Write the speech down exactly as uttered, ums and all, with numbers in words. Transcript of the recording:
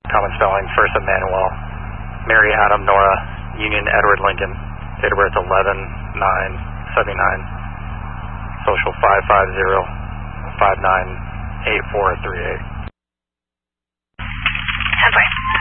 Common spelling, first Emmanuel, Mary Adam Nora, Union Edward Lincoln, date of birth eleven nine seventy-nine, social five five zero five nine eight four three eight. ten